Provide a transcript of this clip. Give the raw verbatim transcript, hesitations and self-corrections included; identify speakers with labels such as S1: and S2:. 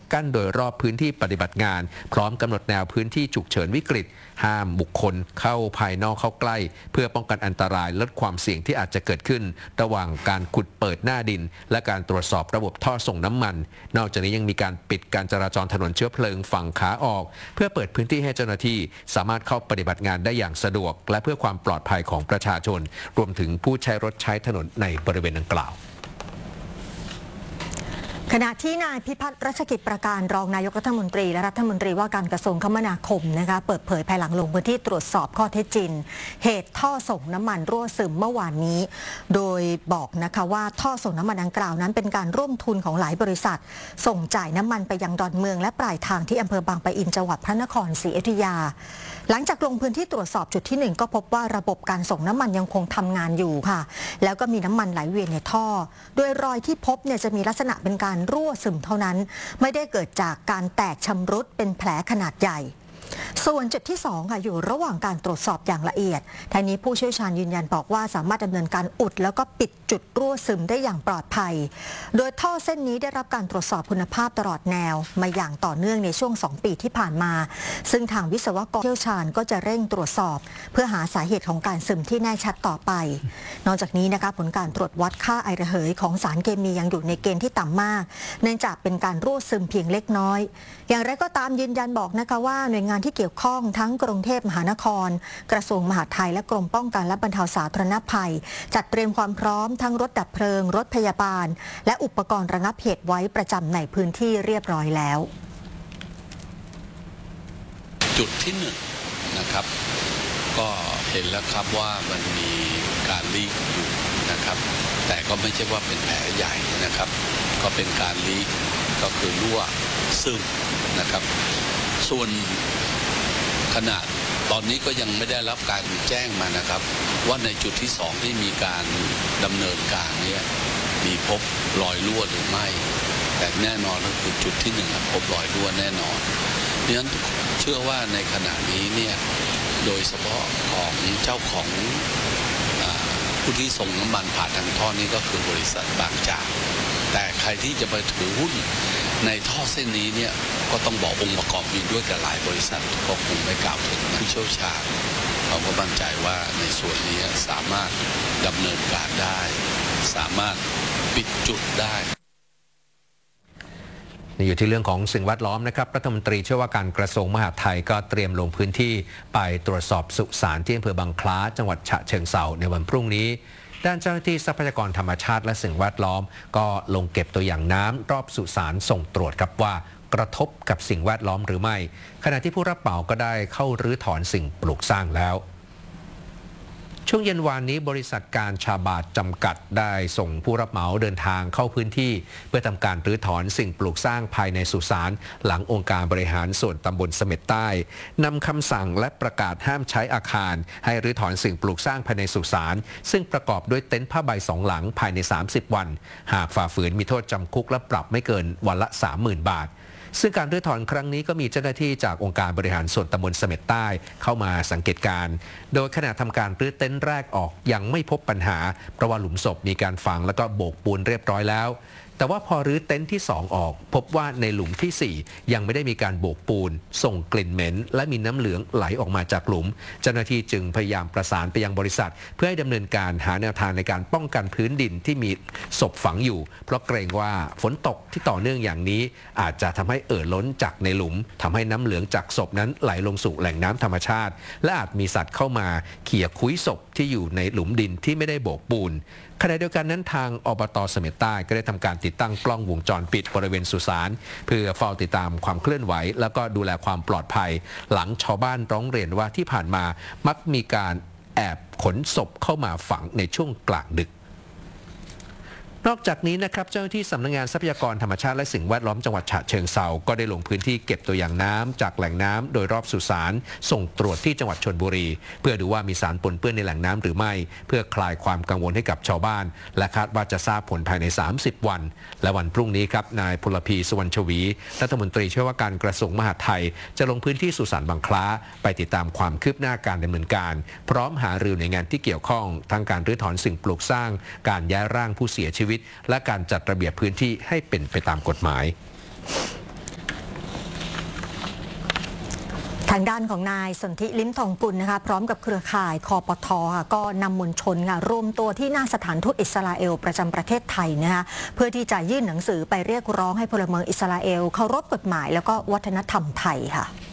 S1: กั้นโดยรอบพื้นที่ปฏิบัติงานพร้อมกำหนดแนวพื้นที่ฉุกเฉินวิกฤตห้ามบุคคลเข้าภายนอกเข้าใกล้เพื่อป้องกันอันตรายลดความเสี่ยงที่อาจจะเกิดขึ้นระหว่างการขุดเปิดหน้าดินและการตรวจสอบระบบท่อส่งน้ำมันนอกจากนี้ยังมีการปิดการจราจรถนนเชื้อเพลิงฝั่งขาออกเพื่อเปิดพื้นที่ให้เจ้าหน้าที่สามารถเข้าปฏิบัติงานได้อย่างสะดวกและเพื่อความปลอดภัยของประชาชนรวมถึงผู้ใช้รถใช้ถนนในบริเวณดังกล่าว
S2: ขณะที่นายพิพัฒน์รัชกิจประการรองนายกรัฐมนตรีและรัฐมนตรีว่าการกระทรวงคมนาคมนะคะเปิดเผยภายหลังลงพื้นที่ตรวจสอบข้อเท็จจริงเหตุท่อส่งน้ำมันรั่วซึมเมื่อวานนี้โดยบอกนะคะว่าท่อส่งน้ำมันดังกล่าวนั้นเป็นการร่วมทุนของหลายบริษัทส่งจ่ายน้ำมันไปยังดอนเมืองและปลายทางที่อำเภอบางปะอินจังหวัดพระนครศรีอยุธยาหลังจากลงพื้นที่ตรวจสอบจุดที่หนึ่งก็พบว่าระบบการส่งน้ำมันยังคงทำงานอยู่ค่ะแล้วก็มีน้ำมันไหลเวียนในท่อโดยรอยที่พบเนี่ยจะมีลักษณะเป็นการรั่วซึมเท่านั้นไม่ได้เกิดจากการแตกชำรุดเป็นแผลขนาดใหญ่ส่วนจุดที่สองค่ะอยู่ระหว่างการตรวจสอบอย่างละเอียดทางนี้ผู้เชี่ยวชาญยืนยันบอกว่าสามารถดำเนินการอุดแล้วก็ปิดจุดรั่วซึมได้อย่างปลอดภัยโดยท่อเส้นนี้ได้รับการตรวจสอบคุณภาพตลอดแนวมาอย่างต่อเนื่องในช่วงสองปีที่ผ่านมาซึ่งทางวิศวกรเชี่ยวชาญก็จะเร่งตรวจสอบเพื่อหาสาเหตุของการซึมที่แน่ชัดต่อไปนอกจากนี้นะคะผลการตรวจวัดค่าไอระเหยของสารเคมียังอยู่ในเกณฑ์ที่ต่ำมากเนื่องจากเป็นการรั่วซึมเพียงเล็กน้อยอย่างไรก็ตามยืนยันบอกนะคะว่าหน่วยงานที่เกี่ยวข้องทั้งกรุงเทพมหานครกระทรวงมหาดไทยและกรมป้องกันและบรรเทาสาธารณภัยจัดเตรียมความพร้อมทั้งรถดับเพลิงรถพยาบาลและอุปกรณ์ระงับเหตุไว้ประจำในพื้นที่เรียบร้อยแล้ว
S3: จุดที่หนึ่งนะครับก็เห็นแล้วครับว่ามันมีการลีกอยู่นะครับแต่ก็ไม่ใช่ว่าเป็นแผลใหญ่นะครับก็เป็นการลีกก็คือรั่วซึมนะครับส่วนขนาดตอนนี้ก็ยังไม่ได้รับการแจ้งมานะครับว่าในจุดที่สองที่มีการดำเนินการนี้มีพบรอยรั่วหรือไม่แต่แน่นอนก็คือจุดที่หนึ่งพบรอยรั่วแน่นอนดังนั้นเชื่อว่าในขณะนี้เนี่ยโดยเฉพาะของเจ้าของผู้ที่ส่งน้ำมันผ่านทางท่อนี้ก็คือบริษัทบางจากแต่ใครที่จะไปถือหุ้นในท่อเส้นนี้เนี่ยก็ต้องบอกองค์ประกอบมีด้วยกับหลายบริษัทก็คงไม่กล่าวถึงผู้เชี่ยวชาญเราก็มั่นใจว่าในส่วนนี้สามารถดำเนินการได้สามารถปิดจุดได้
S1: อยู่ที่เรื่องของสิ่งแวดล้อมนะครับรัฐมนตรีเชื่อว่าการกระทรวงมหาดไทยก็เตรียมลงพื้นที่ไปตรวจสอบสุสานที่อำเภอบางคล้าจังหวัดฉะเชิงเทราในวันพรุ่งนี้ด้านเจ้าหน้าที่ทรัพยากรธรรมชาติและสิ่งแวดล้อมก็ลงเก็บตัวอย่างน้ำรอบสุสานส่งตรวจครับว่ากระทบกับสิ่งแวดล้อมหรือไม่ขณะที่ผู้รับเหมาก็ได้เข้ารื้อถอนสิ่งปลูกสร้างแล้วช่วงเย็นวานนี้บริษัทการชาบาทจำกัดได้ส่งผู้รับเหมาเดินทางเข้าพื้นที่เพื่อทำการรื้อถอนสิ่งปลูกสร้างภายในสุสานหลังองค์การบริหารส่วนตำบลเสม็ดใต้นำคำสั่งและประกาศห้ามใช้อาคารให้รื้อถอนสิ่งปลูกสร้างภายในสุสานซึ่งประกอบด้วยเต็นท์ผ้าใบสองหลังภายในสามสิบวันหากฝ่าฝืนมีโทษจำคุกและปรับไม่เกินวันละ สามหมื่น บาทซึ่งการรื้อถอนครั้งนี้ก็มีเจ้าหน้าที่จากองค์การบริหารส่วนตำบลเสม็ดใต้เข้ามาสังเกตการโดยขณะทำการรื้อเต็นท์แรกออกยังไม่พบปัญหาเพราะว่าหลุมศพมีการฝังแล้วก็โบกปูนเรียบร้อยแล้วแต่ว่าพอรื้อเต็นท์ที่สองออกพบว่าในหลุมที่สี่ยังไม่ได้มีการโบกปูนส่งกลิ่นเหม็นและมีน้ำเหลืองไหลออกมาจากหลุมเจ้าหน้าที่จึงพยายามประสานไปยังบริษัทเพื่อให้ดำเนินการหาแนวทางในการป้องกันพื้นดินที่มีศพฝังอยู่เพราะเกรงว่าฝนตกที่ต่อเนื่องอย่างนี้อาจจะทำให้เอ่อล้นจากในหลุมทำให้น้ำเหลืองจากศพนั้นไหลลงสู่แหล่งน้ำธรรมชาติและอาจมีสัตว์เข้ามาเขี่ยคุ้ยศพที่อยู่ในหลุมดินที่ไม่ได้โบกปูนขณะเดียวกันนั้นทางอบต.เสม็ดใต้ก็ได้ทำการติดตั้งกล้องวงจรปิดบริเวณสุสานเพื่อเฝ้าติดตามความเคลื่อนไหวแล้วก็ดูแลความปลอดภัยหลังชาวบ้านร้องเรียนว่าที่ผ่านมามักมีการแอบขนศพเข้ามาฝังในช่วงกลางดึกนอกจากนี้นะครับเจ้าหน้าที่สำนักงานทรัพยากรธรรมชาติและสิ่งแวดล้อมจังหวัดฉะเชิงเทราก็ได้ลงพื้นที่เก็บตัวอย่างน้ำจากแหล่งน้ำโดยรอบสุสานส่งตรวจที่จังหวัดชลบุรีเพื่อดูว่ามีสารปนเปื้อนในแหล่งน้ำหรือไม่เพื่อคลายความกังวลให้กับชาวบ้านและคาดว่าจะทราบผลภายในสามสิบวันและวันพรุ่งนี้ครับนายพลพีสุวรรณชวีรัฐมนตรีช่วยว่าการกระทรวงมหาดไทยจะลงพื้นที่สุสานบางคล้าไปติดตามความคืบหน้าการดำเนินการพร้อมหารือหน่วยงานที่เกี่ยวข้องทั้งการรื้อถอนสิ่งปลูกสร้างการย้ายร่างผู้เสียชีวิตและการจัดระเบียบพื้นที่ให้เป็นไปตามกฎหมาย
S2: ทางด้านของนายสนธิลิ้มทองกุลนะคะพร้อมกับเครือข่ายคปทค่ะก็นำมวลชนค่ะรวมตัวที่หน้าสถานทูตอิสราเอลประจำประเทศไทยนะคะเพื่อที่จะยื่นหนังสือไปเรียกร้องให้พลเมืองอิสราเอลเคารพกฎหมายแล้วก็วัฒนธรรมไทยค่ะ